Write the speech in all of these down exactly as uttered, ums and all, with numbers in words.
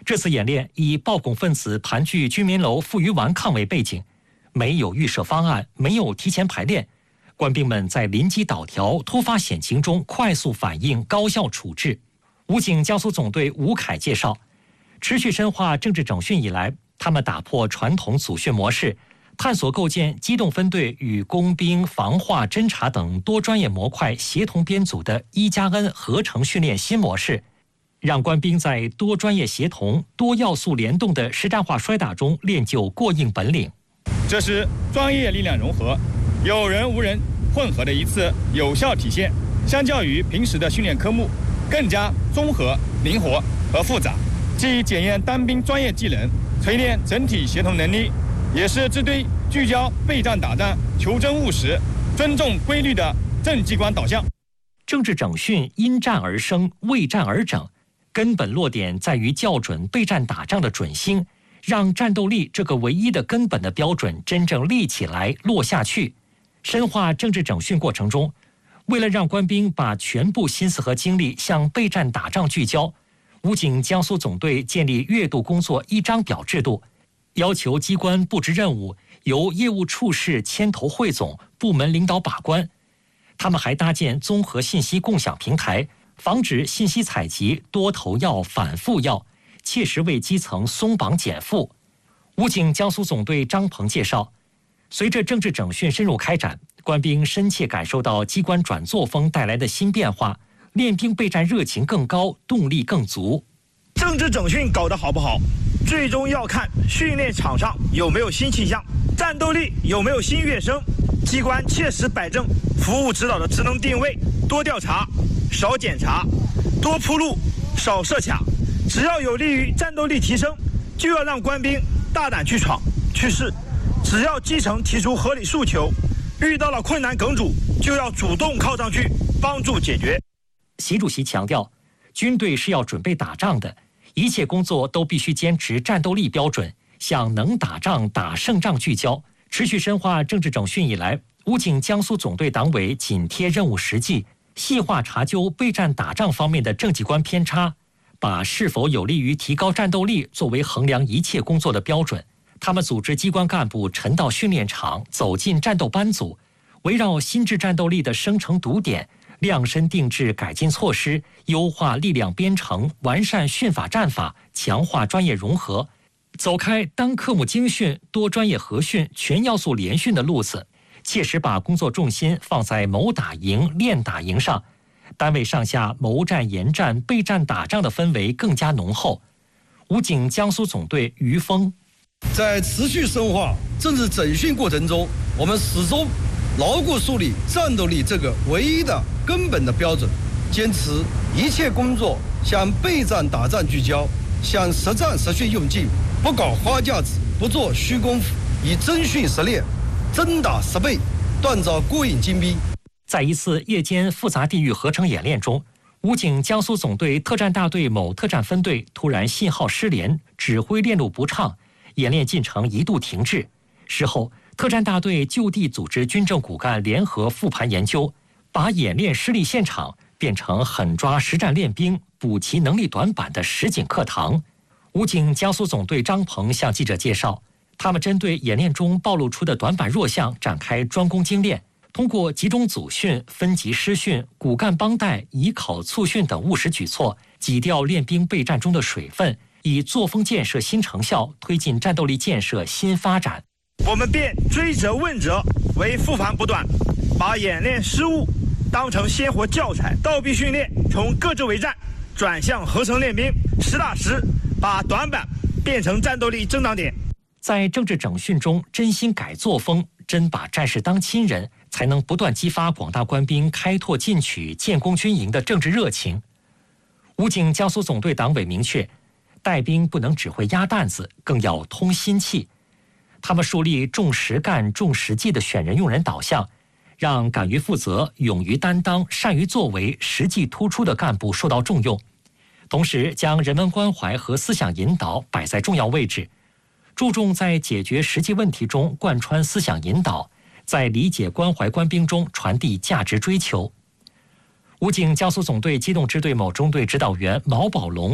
这次演练以暴恐分子盘踞居民楼负隅顽抗为背景，没有预设方案，没有提前排练，官兵们在临机倒条、突发险情中快速反应、高效处置。武警江苏总队吴凯介绍，持续深化政治整训以来，他们打破传统组训模式，探索构建机动分队与工兵、防化、侦察等多专业模块协同编组的一加 N 合成训练新模式，让官兵在多专业协同、多要素联动的实战化摔打中练就过硬本领。 这是专业力量融合、有人无人混合的一次有效体现。相较于平时的训练科目，更加综合、灵活和复杂，既检验单兵专业技能，锤炼整体协同能力，也是支队聚焦备战打仗、求真务实、尊重规律的政机关导向。 政治整训因战而生，为战而整，根本落点在于校准备战打仗的准星，让战斗力这个唯一的根本的标准真正立起来、落下去。深化政治整训过程中，为了让官兵把全部心思和精力向备战打仗聚焦，武警江苏总队建立月度工作一张表制度，要求机关布置任务由业务处室牵头汇总，部门领导把关。他们还搭建综合信息共享平台，防止信息采集多头要、反复要，切实为基层松绑减负。武警江苏总队张鹏介绍，随着政治整训深入开展，官兵深切感受到机关转作风带来的新变化，练兵备战热情更高，动力更足。 政治整训搞得好不好，最终要看训练场上有没有新气象，战斗力有没有新跃升。机关切实摆正服务指导的职能定位，多调查、少检查，多铺路、少设卡。只要有利于战斗力提升，就要让官兵大胆去闯、去试。只要基层提出合理诉求，遇到了困难梗阻，就要主动靠上去，帮助解决。 习主席强调，军队是要准备打仗的，一切工作都必须坚持战斗力标准，向能打仗、打胜仗聚焦。持续深化政治整训以来，武警江苏总队党委紧贴任务实际，细化查究备战打仗方面的政绩观偏差，把是否有利于提高战斗力作为衡量一切工作的标准。他们组织机关干部晨到训练场，走进战斗班组，围绕新制战斗力的生成堵点，量身定制改进措施，优化力量编程，完善训法战法，强化专业融合，走开单科目精训、多专业合训、全要素联训的路子，切实把工作重心放在谋打赢、练打赢上，单位上下谋战、研战、备战打仗的氛围更加浓厚。武警江苏总队于峰， 在持续深化政治整训过程中，我们始终牢固树立战斗力这个唯一的根本的标准，坚持一切工作向备战打仗聚焦，向实战实训用劲，不搞花架子，不做虚功夫，以真训实练，真打实备，锻造过硬精兵。 在一次夜间复杂地域合成演练中，武警江苏总队特战大队某特战分队突然信号失联，指挥链路不畅，演练进程一度停滞。事后，特战大队就地组织军政骨干联合复盘研究，把演练失利现场变成狠抓实战练兵、补齐能力短板的实景课堂。武警江苏总队张鹏向记者介绍，他们针对演练中暴露出的短板弱项展开专攻精练，通过集中组训、分级师训、骨干帮带、以考促训等务实举措，挤掉练兵备战中的水分，以作风建设新成效推进战斗力建设新发展。 我们便追责问责为复盘补短，把演练失误当成鲜活教材，倒逼训练从各自为战转向合成练兵，实打实把短板变成战斗力增长点。 在政治整训中真心改作风，真把战士当亲人，才能不断激发广大官兵开拓进取、建功军营的政治热情。武警江苏总队党委明确，带兵不能只会压担子，更要通心气。他们树立重实干、重实际的选人用人导向，让敢于负责、勇于担当、善于作为、实际突出的干部受到重用。同时，将人文关怀和思想引导摆在重要位置，注重在解决实际问题中贯穿思想引导，在理解关怀官兵中传递价值追求。武警江苏总队机动支队某中队指导员毛宝龙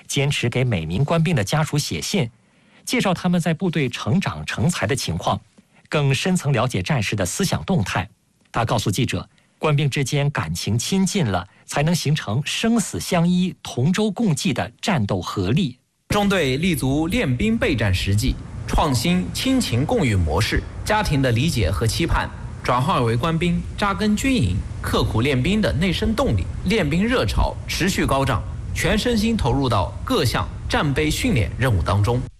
坚持给每名官兵的家属写信，介绍他们在部队成长成才的情况，更深层了解战士的思想动态。他告诉记者，官兵之间感情亲近了，才能形成生死相依、同舟共济的战斗合力。 中队立足练兵备战实际，创新亲情共育模式，家庭的理解和期盼转化为官兵扎根军营、刻苦练兵的内生动力，练兵热潮持续高涨，全身心投入到各项战备训练任务当中。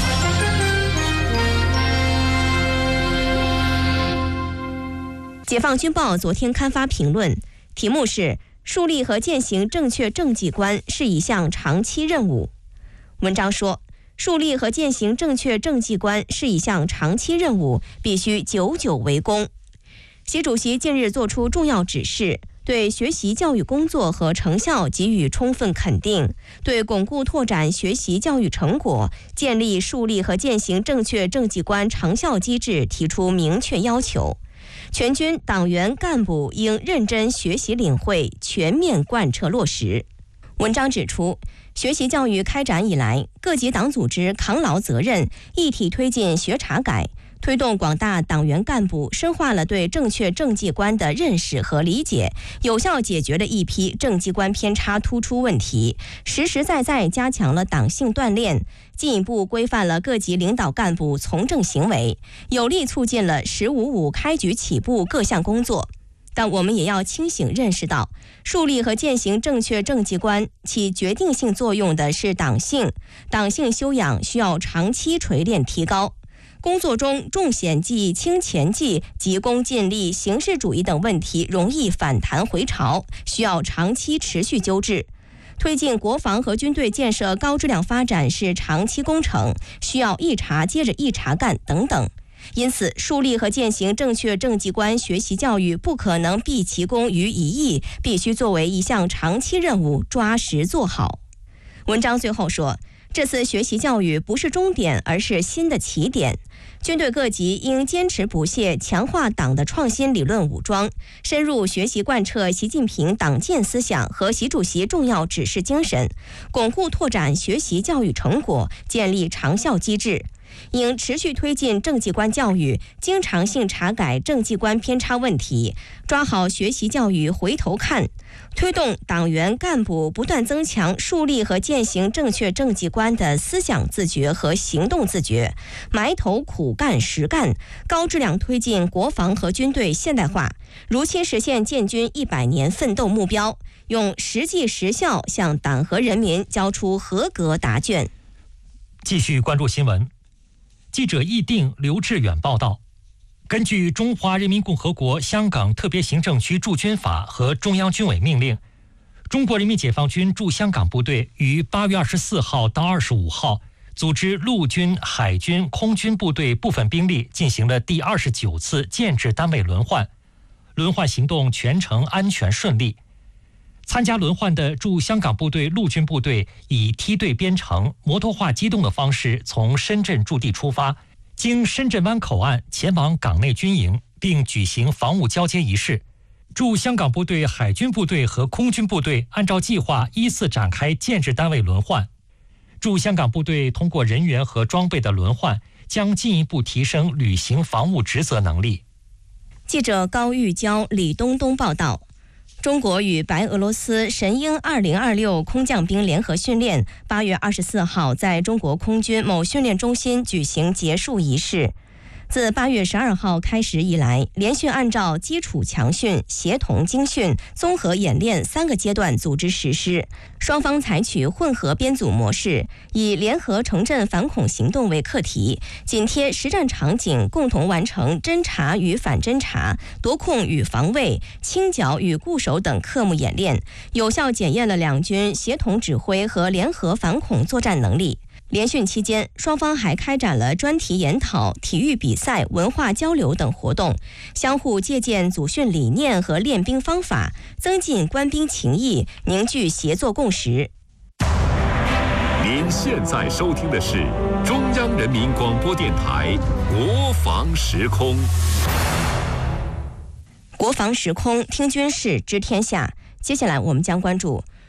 解放军报昨天刊发评论，题目是树立和践行正确政绩观是一项长期任务。文章说，树立和践行正确政绩观是一项长期任务，必须久久为功。习主席近日作出重要指示，对学习教育工作和成效给予充分肯定，对巩固拓展学习教育成果，建立树立和践行正确政绩观长效机制提出明确要求。全军党员干部应认真学习领会，全面贯彻落实。文章指出，学习教育开展以来，各级党组织扛牢责任，一体推进学察改，推动广大党员干部深化了对正确政绩观的认识和理解，有效解决了一批政绩观偏差突出问题，实实在在加强了党性锻炼，进一步规范了各级领导干部从政行为，有力促进了十五五开局起步各项工作。但我们也要清醒认识到，树立和践行正确政绩观起决定性作用的是党性，党性修养需要长期锤炼提高。工作中重显绩轻前绩、急功近利、形式主义等问题容易反弹回潮，需要长期持续纠治。推进国防和军队建设高质量发展是长期工程，需要一茬接着一茬干等等。因此，树立和践行正确政绩观学习教育不可能毕其功于一役，必须作为一项长期任务，抓实做好。文章最后说，这次学习教育不是终点，而是新的起点。军队各级应坚持不懈强化党的创新理论武装，深入学习贯彻习近平党建思想和习主席重要指示精神，巩固拓展学习教育成果，建立长效机制。应持续推进政绩观教育，经常性查改政绩观偏差问题，抓好学习教育回头看，推动党员干部不断增强树立和践行正确政绩观的思想自觉和行动自觉，埋头苦干实干，高质量推进国防和军队现代化，如期实现建军一百年奋斗目标，用实际实效向党和人民交出合格答卷。 继续关注新闻。记者易定、刘志远报道，根据《中华人民共和国香港特别行政区驻军法》和中央军委命令，中国人民解放军驻香港部队于八月二十四号到二十五号组织陆军、海军、空军部队部分兵力进行了第二十九次建制单位轮换，轮换行动全程安全顺利。参加轮换的驻香港部队陆军部队以梯队编成、摩托化机动的方式从深圳驻地出发，经深圳湾口岸前往港内军营，并举行防务交接仪式。驻香港部队、海军部队和空军部队按照计划依次展开建制单位轮换。驻香港部队通过人员和装备的轮换，将进一步提升履行防务职责能力。 记者高玉娇、李东东报道。中国与白俄罗斯神鹰二零二六空降兵联合训练八月二十四号在中国空军某训练中心举行结束仪式。自八月十二号开始以来，联训按照基础强训、协同精训、综合演练三个阶段组织实施，双方采取混合编组模式，以联合城镇反恐行动为课题，紧贴实战场景，共同完成侦察与反侦察、夺控与防卫、清剿与固守等科目演练，有效检验了两军协同指挥和联合反恐作战能力。联训期间，双方还开展了专题研讨、体育比赛、文化交流等活动，相互借鉴组训理念和练兵方法，增进官兵情谊，凝聚协作共识。 您现在收听的是中央人民广播电台国防时空。 国防时空，听军事，知天下。接下来我们将关注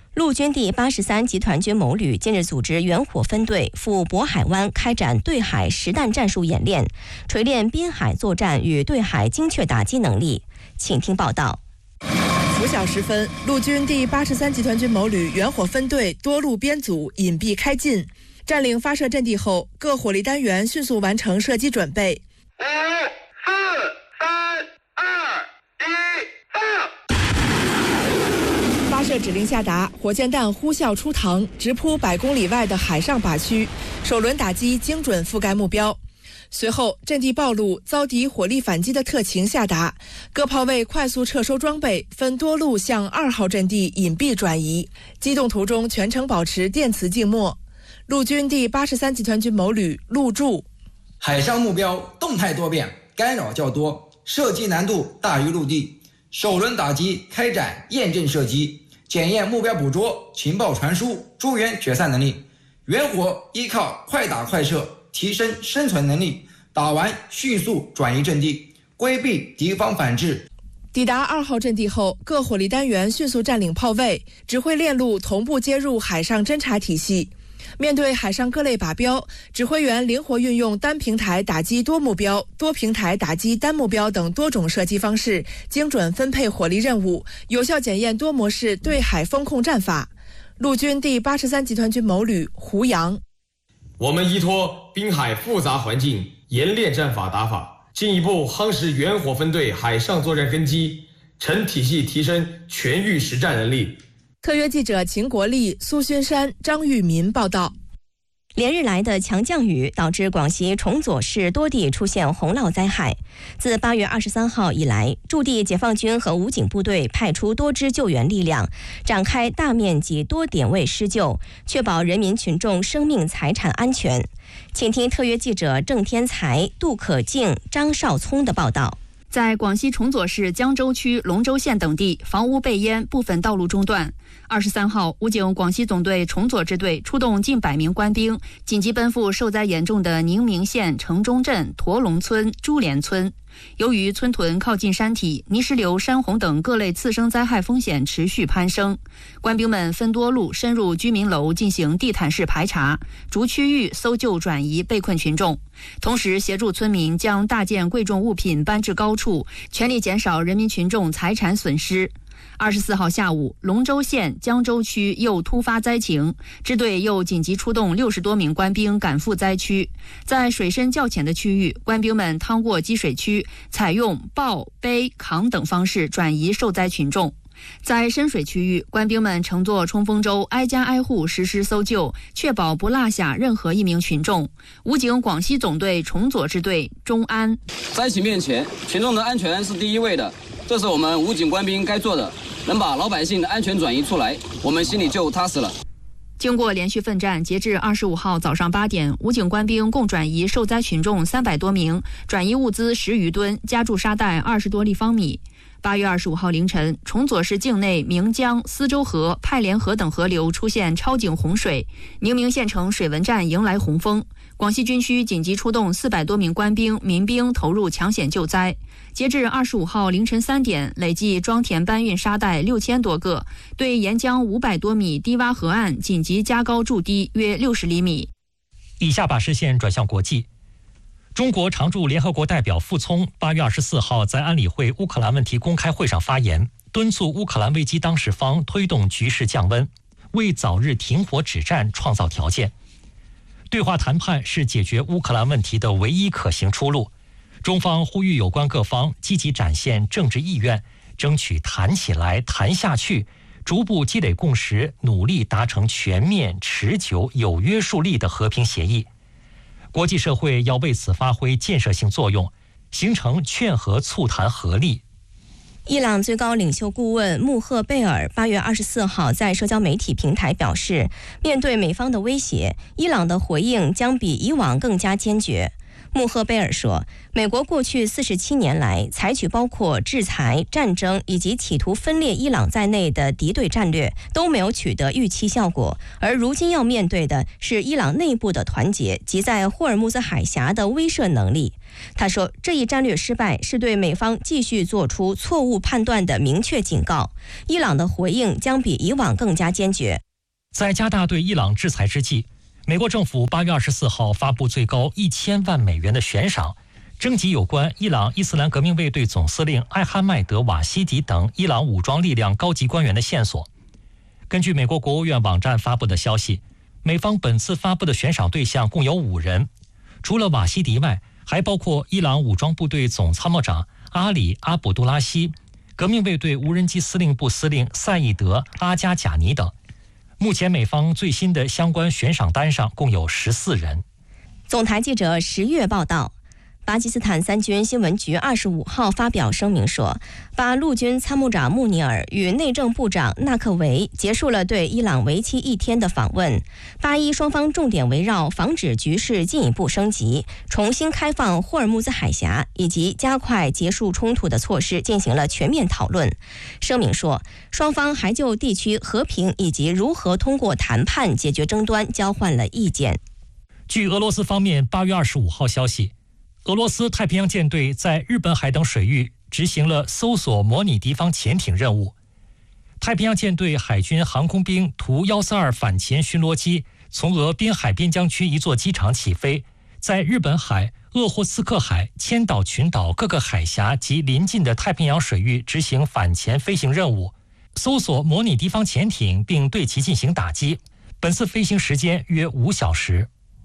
陆军第八十三集团军某旅近日组织远火分队赴渤海湾开展对海实弹战术演练，锤炼滨海作战与对海精确打击能力。请听报道。 拂晓时分，陆军第八十三集团军某旅远火分队多路编组隐蔽开进，占领发射阵地后，各火力单元迅速完成射击准备。 五、四、三、二、一，放！ 发射指令下达，火箭弹呼啸出膛，直扑百公里外的海上靶区，首轮打击精准覆盖目标。随后，阵地暴露，遭敌火力反击的特情下达，各炮位快速撤收装备，分多路向二号阵地隐蔽转移。机动途中全程保持电磁静默。陆军第八十三集团军某旅陆驻： 海上目标动态多变，干扰较多，射击难度大于陆地。首轮打击开展验证射击，检验目标捕捉、情报传输、诸元决散能力。远火依靠快打快射提升生存能力，打完迅速转移阵地，规避敌方反制。 抵达二号阵地后，各火力单元迅速占领炮位，指挥链路同步接入海上侦察体系。面对海上各类靶标，指挥员灵活运用单平台打击多目标、多平台打击单目标等多种射击方式，精准分配火力任务，有效检验多模式对海风控战法。陆军第八十三集团军某旅胡杨： 我们依托滨海复杂环境，演练战法打法，进一步夯实远火分队海上作战根基，成体系提升全域实战能力。 特约记者秦国立、苏勋山、张玉民报道。 连日来的强降雨导致广西崇左市多地出现洪涝灾害。自八月二十三号以来，驻地解放军和武警部队派出多支救援力量，展开大面积多点位施救，确保人民群众生命财产安全。请听特约记者郑天才、杜可静、张少聪的报道。 在广西崇左市江州区龙州县等地，房屋被淹，部分道路中断。二十三号，武警广西总队崇左支队出动近百名官兵，紧急奔赴受灾严重的宁明县城中镇驼龙村、珠联村。由于村屯靠近山体，泥石流、山洪等各类次生灾害风险持续攀升，官兵们分多路深入居民楼进行地毯式排查，逐区域搜救转移被困群众，同时协助村民将大件贵重物品搬至高处，全力减少人民群众财产损失。二十四号下午，龙州县江州区又突发灾情，支队又紧急出动六十多名官兵赶赴灾区。在水深较浅的区域，官兵们趟过积水区，采用抱、背、扛等方式转移受灾群众。在深水区域，官兵们乘坐冲锋舟挨家挨户实施搜救，确保不落下任何一名群众。武警广西总队崇左支队钟安： 灾情面前，群众的安全是第一位的，这是我们武警官兵该做的，能把老百姓的安全转移出来，我们心里就踏实了。 经过连续奋战，截至二十五号早上八点，武警官兵共转移受灾群众三百多名，转移物资十余吨，加筑沙袋二十多立方米。八月二十五号凌晨，崇左市境内明江、思州河、派连河等河流出现超警洪水，宁明县城水文站迎来洪峰。广西军区紧急出动四百多名官兵、民兵投入抢险救灾。截至二十五号凌晨三点，累计装填搬运沙袋六千多个，对沿江五百多米低洼河岸紧急加高筑堤约六十厘米。 以下把视线转向国际。中国常驻联合国代表傅聪八月二十四号在安理会乌克兰问题公开会上发言，敦促乌克兰危机当事方推动局势降温，为早日停火止战创造条件。对话谈判是解决乌克兰问题的唯一可行出路。中方呼吁有关各方积极展现政治意愿，争取谈起来谈下去，逐步积累共识，努力达成全面、持久、有约束力的和平协议。国际社会要为此发挥建设性作用，形成劝和促谈合力。 伊朗最高领袖顾问穆赫贝尔八月二十四号在社交媒体平台表示，面对美方的威胁，伊朗的回应将比以往更加坚决。 穆赫贝尔说，美国过去四十七年来采取包括制裁、战争以及企图分裂伊朗在内的敌对战略，都没有取得预期效果，而如今要面对的是伊朗内部的团结及在霍尔木兹海峡的威慑能力。他说，这一战略失败是对美方继续做出错误判断的明确警告，伊朗的回应将比以往更加坚决。 在加大对伊朗制裁之际，美国政府八月二十四号发布最高一千万美元的悬赏，征集有关伊朗伊斯兰革命卫队总司令艾哈迈德·瓦西迪等伊朗武装力量高级官员的线索。根据美国国务院网站发布的消息，美方本次发布的悬赏对象共有五人，除了瓦西迪外，还包括伊朗武装部队总参谋长阿里·阿卜杜拉希、革命卫队无人机司令部司令赛义德·阿加贾尼等。目前美方最新的相关悬赏单上共有十四人。 总台记者十月报道，巴基斯坦三军新闻局二十五号发表声明说，巴陆军参谋长穆尼尔与内政部长纳克维结束了对伊朗为期一天的访问。巴伊双方重点围绕防止局势进一步升级、重新开放霍尔木兹海峡以及加快结束冲突的措施进行了全面讨论。声明说，双方还就地区和平以及如何通过谈判解决争端交换了意见。 据俄罗斯方面八月二十五号消息，俄罗斯太平洋舰队在日本海等水域执行了搜索模拟敌方潜艇任务。太平洋舰队海军航空兵图一四二反潜巡逻机从俄滨海边疆区一座机场起飞，在日本海、鄂霍次克海、千岛群岛各个海峡及邻近的太平洋水域执行反潜飞行任务，搜索模拟敌方潜艇并对其进行打击。本次飞行时间约五小时。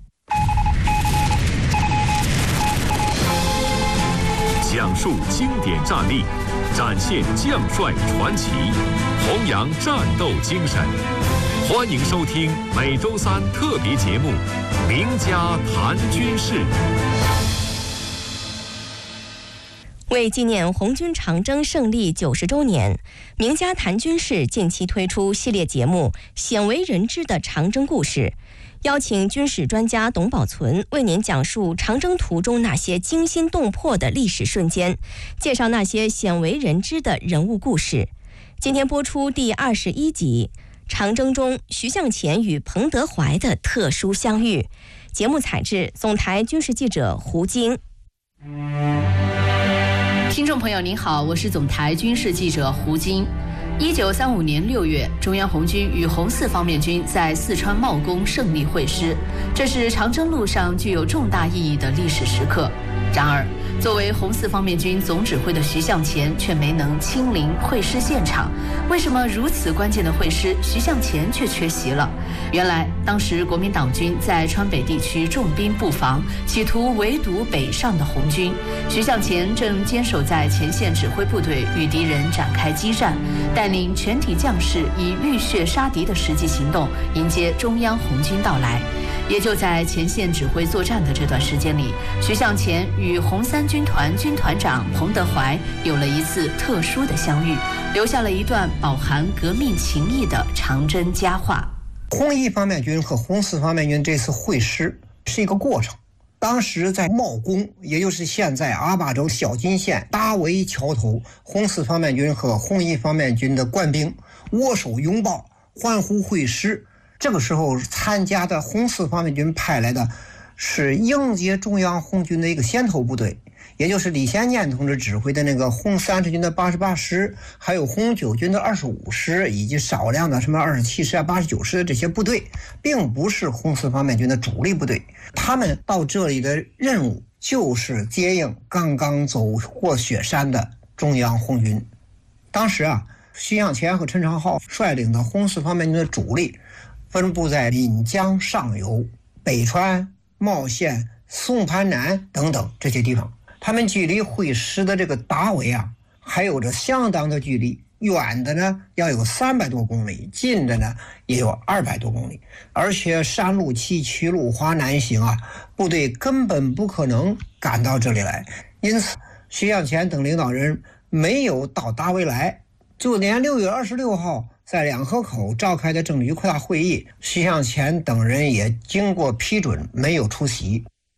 讲述经典战例，展现将帅传奇，弘扬战斗精神。欢迎收听每周三特别节目《名家谈军事》。 为纪念红军长征胜利九十周年，名家谈军事近期推出系列节目《鲜为人知的长征故事》，邀请军事专家董宝存为您讲述长征途中那些惊心动魄的历史瞬间，介绍那些鲜为人知的人物故事。今天播出第二十一集，长征中徐向前与彭德怀的特殊相遇。节目采制总台军事记者胡晶。 听众朋友您好，我是总台军事记者胡晶。一九三五年六月，中央红军与红四方面军在四川茂功胜利会师，这是长征路上具有重大意义的历史时刻。然而，作为红四方面军总指挥的徐向前却没能亲临会师现场。为什么如此关键的会师，徐向前却缺席了？原来，当时国民党军在川北地区重兵布防，企图围堵北上的红军。徐向前正坚守在前线指挥部队，与敌人展开激战，带领全体将士以浴血杀敌的实际行动迎接中央红军到来。也就在前线指挥作战的这段时间里，徐向前与红三军团军团长彭德怀有了一次特殊的相遇，留下了一段饱含革命情谊的长征佳话。 红一方面军和红四方面军这次会师是一个过程。当时在茂功，也就是现在阿坝州小金县大围桥头，红四方面军和红一方面军的官兵握手拥抱，欢呼会师。这个时候参加的红四方面军派来的是迎接中央红军的一个先头部队，也就是李先念同志指挥的那个红三十军的八十八师，还有红九军的二十五师，以及少量的什么二十七师啊、八十九师的这些部队，并不是红四方面军的主力部队。他们到这里的任务就是接应刚刚走过雪山的中央红军。当时啊，徐向前和陈长浩率领的红四方面军的主力分布在岷江上游、北川、茂县、宋盘南等等这些地方。他们距离会师的这个达围啊，还有着相当的距离，远的呢要有三百多公里，近的呢也有二百多公里。而且山路崎岖，路滑难行啊，部队根本不可能赶到这里来。因此，徐向前等领导人没有到达围来，就连六月二十六号在两河口召开的政治局扩大会议，徐向前等人也经过批准，没有出席。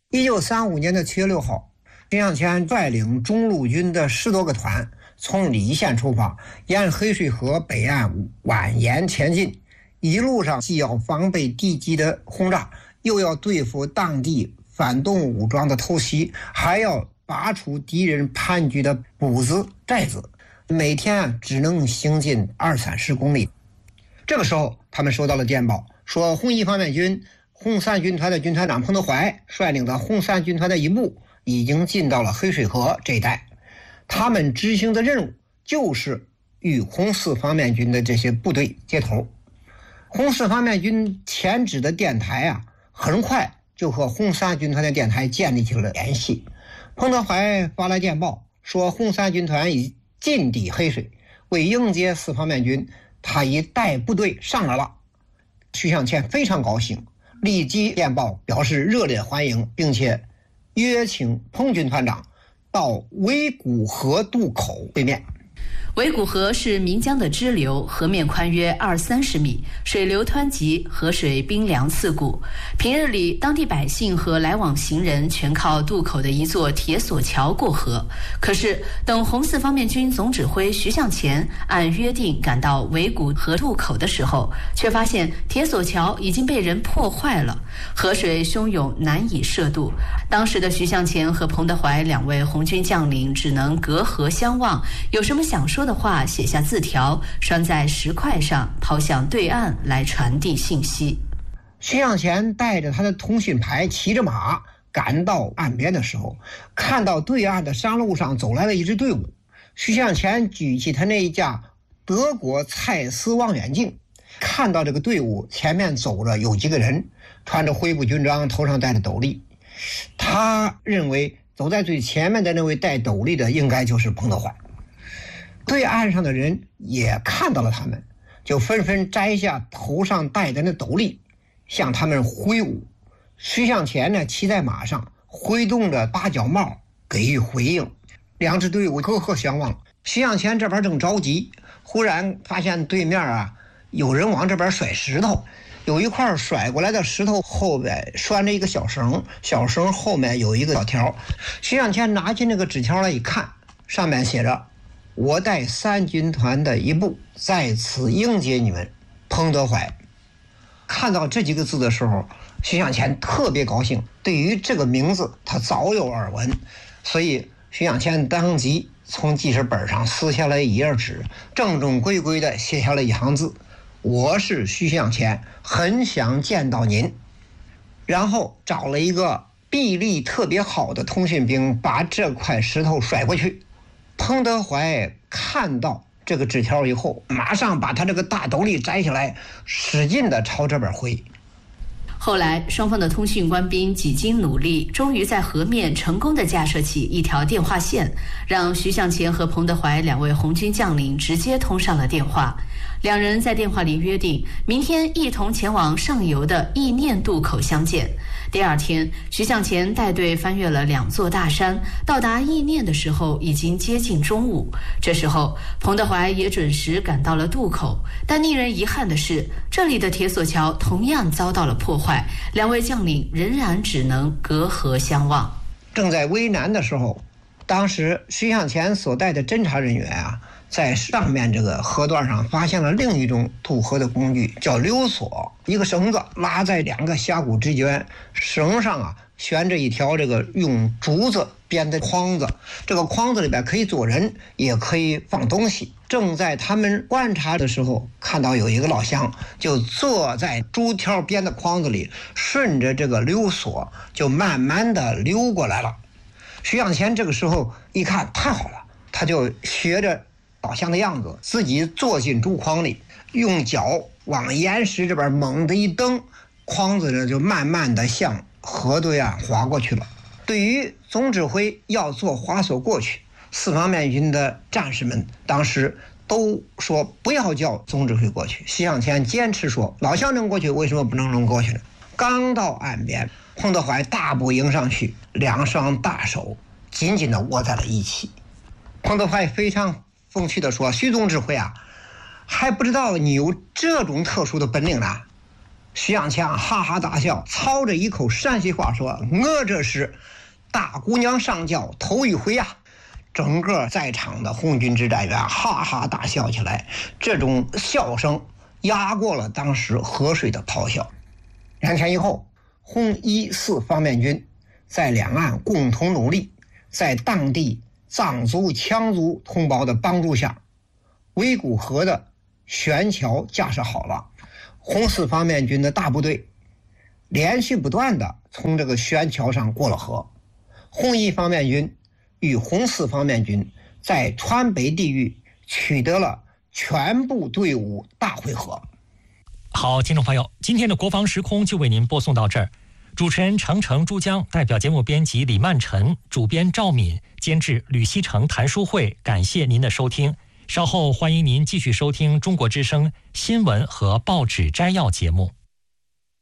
一九三五年的七月六号，徐向前率领中路军的十多个团从蓟县出发，沿黑水河北岸蜿蜒前进，一路上既要防备敌机的轰炸，又要对付当地反动武装的偷袭，还要拔除敌人盘踞的堡子寨子，每天只能行进二三十公里。这个时候他们收到了电报，说红一方面军红三军团的军团长彭德怀率领的红三军团的一部已经进到了黑水河这一带，他们执行的任务就是与红四方面军的这些部队接头。红四方面军前指的电台啊，很快就和红三军团的电台建立起了联系。彭德怀发来电报说，红三军团已进抵黑水，为迎接四方面军，他已带部队上来了。徐向前非常高兴，立即电报表示热烈欢迎，并且约请彭军团长到尾谷河渡口会面。 尾谷河是岷江的支流，河面宽约二三十米，水流湍急，河水冰凉刺骨。平日里，当地百姓和来往行人全靠渡口的一座铁索桥过河。可是，等红四方面军总指挥徐向前按约定赶到尾谷河渡口的时候，却发现铁索桥已经被人破坏了，河水汹涌，难以涉渡。当时的徐向前和彭德怀两位红军将领只能隔河相望，有什么想说的话写下字条，拴在石块上，抛向对岸来传递信息。 徐向前带着他的通讯牌，骑着马赶到岸边的时候，看到对岸的山路上走来了一支队伍。徐向前举起他那一架德国蔡司望远镜，看到这个队伍前面走着有几个人，穿着灰布军装，头上戴着斗笠。他认为走在最前面的那位戴斗笠的应该就是彭德怀。对岸上的人也看到了他们，就纷纷摘下头上戴的那斗笠，向他们挥舞。徐向前呢，骑在马上，挥动着八角帽给予回应。两支队伍隔河相望。徐向前这边正着急，忽然发现对面啊有人往这边甩石头，有一块甩过来的石头后边拴着一个小绳，小绳后面有一个小条。徐向前拿起那个纸条来一看，上面写着：我带三军团的一部在此迎接你们，彭德怀。看到这几个字的时候，徐向前特别高兴，对于这个名字他早有耳闻，所以徐向前当即从记事本上撕下来一页纸，正正规规的写下了一行字：我是徐向前，很想见到您。然后找了一个臂力特别好的通讯兵，把这块石头甩过去。彭德怀看到这个纸条以后，马上把他这个大斗笠摘下来，使劲的朝这边挥。 后来，双方的通讯官兵几经努力，终于在河面成功的架设起一条电话线，让徐向前和彭德怀两位红军将领直接通上了电话。两人在电话里约定，明天一同前往上游的意念渡口相见。第二天，徐向前带队翻越了两座大山，到达意念的时候已经接近中午。这时候，彭德怀也准时赶到了渡口，但令人遗憾的是，这里的铁索桥同样遭到了破坏，两位将领仍然只能隔河相望。 正在为难的时候，当时徐向前所带的侦察人员啊，在上面这个河段上发现了另一种渡河的工具，叫溜索，一个绳子拉在两个峡谷之间，绳上啊悬着一条这个用竹子编的筐子，这个筐子里边可以坐人，也可以放东西。正在他们观察的时候，看到有一个老乡就坐在竹条编的筐子里，顺着这个溜索就慢慢的溜过来了。徐向前这个时候一看，太好了，他就学着老乡的样子，自己坐进竹筐里，用脚往岩石这边猛地一蹬，筐子呢就慢慢的向河对岸滑过去了。对于总指挥要坐滑索过去，四方面军的战士们当时都说不要叫总指挥过去。徐向前坚持说，老乡能过去，为什么不能能过去呢？刚到岸边，彭德怀大步迎上去，两双大手紧紧地握在了一起。彭德怀非常风趣地说，徐总指挥啊，还不知道你有这种特殊的本领呢。 徐向前哈哈大笑，操着一口陕西话说：“我这是大姑娘上轿头一回呀！”整个在场的红军指战员哈哈大笑起来，这种笑声压过了当时河水的咆哮。两天以后，红一四方面军在两岸共同努力，在当地藏族羌族同胞的帮助下，围固河的悬桥架设好了。红四方面军的大部队连续不断的从这个悬桥上过了河。红一方面军与红四方面军在川北地域取得了全部队伍大会合。 好，听众朋友，今天的国防时空就为您播送到这儿。主持人程程、珠江，代表节目编辑李曼晨，主编赵敏，监制吕希成、谭书慧，感谢您的收听。稍后欢迎您继续收听中国之声新闻和报纸摘要节目。